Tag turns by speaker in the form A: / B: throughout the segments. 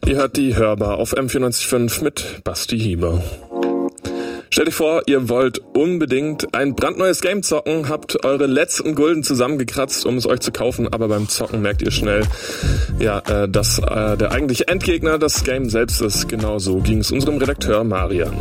A: Ihr hört die Hörbar auf M94.5 mit Basti Hieber. Stellt euch vor, ihr wollt unbedingt ein brandneues Game zocken, habt eure letzten Gulden zusammengekratzt, um es euch zu kaufen, aber beim Zocken merkt ihr schnell, dass der eigentliche Endgegner das Game selbst ist. Genau so ging es unserem Redakteur Marian.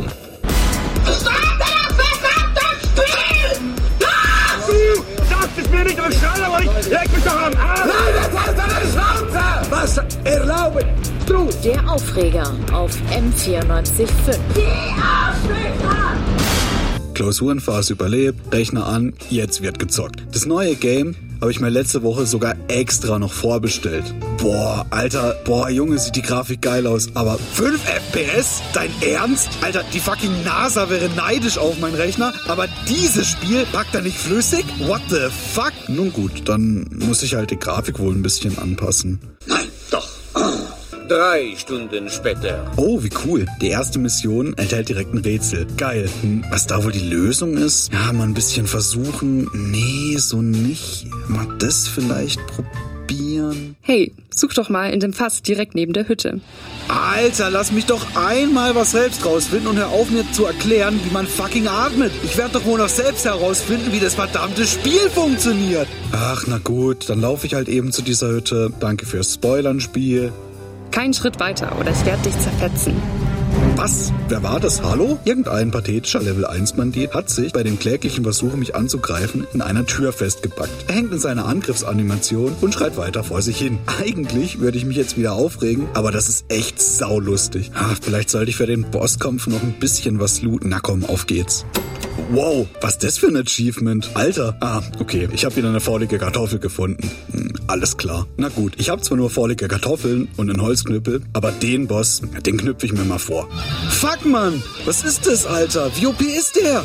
B: Ich mir nicht überschreien, aber ich leg mich doch am Arsch! Nein, das heißt eine Schnauze! Was erlauben? Du!
C: Der Aufreger auf M94.5.
B: Die Arschlöcher!
D: Klausurenphase überlebt, Rechner an, jetzt wird gezockt. Das neue Game habe ich mir letzte Woche sogar extra noch vorbestellt. Boah, Alter, Junge, sieht die Grafik geil aus, aber 5 FPS? Dein Ernst? Alter, die fucking NASA wäre neidisch auf meinen Rechner, aber dieses Spiel packt er nicht flüssig? What the fuck? Nun gut, dann muss ich halt die Grafik wohl ein bisschen anpassen.
E: Nein, doch. 3 Stunden später.
D: Oh, wie cool. Die erste Mission enthält direkt ein Rätsel. Geil. Was da wohl die Lösung ist? Ja, mal ein bisschen versuchen. Nee, so nicht. Mal das vielleicht probieren.
F: Hey, such doch mal in dem Fass direkt neben der Hütte.
D: Alter, lass mich doch einmal was selbst rausfinden und hör auf mir zu erklären, wie man fucking atmet. Ich werde doch wohl noch selbst herausfinden, wie das verdammte Spiel funktioniert. Ach, na gut, dann laufe ich halt eben zu dieser Hütte. Danke fürs Spoilern, Spiel.
F: Keinen Schritt weiter oder ich werde dich zerfetzen.
D: Was? Wer war das? Hallo? Irgendein pathetischer Level-1-Bandit hat sich bei dem kläglichen Versuch, mich anzugreifen, in einer Tür festgepackt. Er hängt in seiner Angriffsanimation und schreit weiter vor sich hin. Eigentlich würde ich mich jetzt wieder aufregen, aber das ist echt saulustig. Vielleicht sollte ich für den Bosskampf noch ein bisschen was looten. Na komm, auf geht's. Wow, was ist das für ein Achievement? Alter. Okay, ich habe wieder eine faulige Kartoffel gefunden. Alles klar. Na gut, ich habe zwar nur faulige Kartoffeln und einen Holzknüppel, aber den Boss, den knüpfe ich mir mal vor. Fuck, Mann! Was ist das, Alter? Wie OP ist der?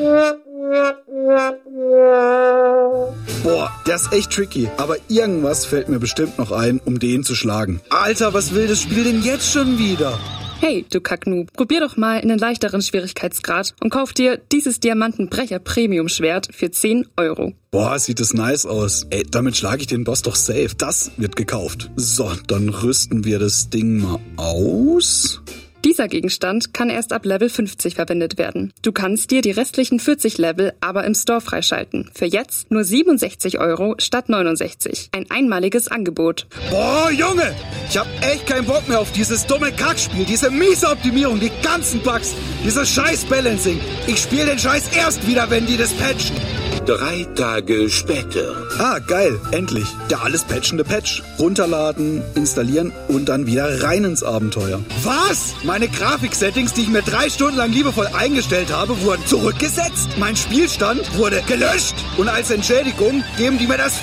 D: Boah, der ist echt tricky. Aber irgendwas fällt mir bestimmt noch ein, um den zu schlagen. Alter, was will das Spiel denn jetzt schon wieder?
F: Hey, du Kacknoob, probier doch mal in einen leichteren Schwierigkeitsgrad und kauf dir dieses Diamantenbrecher-Premium-Schwert für 10 €.
D: Boah, sieht das nice aus. Ey, damit schlage ich den Boss doch safe. Das wird gekauft. So, dann rüsten wir das Ding mal aus.
F: Dieser Gegenstand kann erst ab Level 50 verwendet werden. Du kannst dir die restlichen 40 Level aber im Store freischalten. Für jetzt nur 67 € statt 69. Ein einmaliges Angebot.
D: Boah, Junge! Ich hab echt keinen Bock mehr auf dieses dumme Kackspiel, diese miese Optimierung, die ganzen Bugs, dieses scheiß Balancing. Ich spiele den Scheiß erst wieder, wenn die das patchen.
E: 3 Tage später.
D: Geil, endlich. Der alles patchende Patch. Runterladen, installieren und dann wieder rein ins Abenteuer. Was? Meine Grafiksettings, die ich mir 3 Stunden lang liebevoll eingestellt habe, wurden zurückgesetzt. Mein Spielstand wurde gelöscht. Und als Entschädigung geben die mir das